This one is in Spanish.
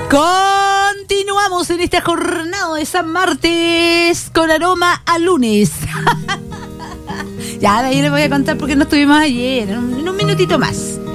Continuamos en esta jornada de San Martes con aroma a lunes. Ya, de ahí les voy a contar porque no estuvimos ayer, en un minutito más.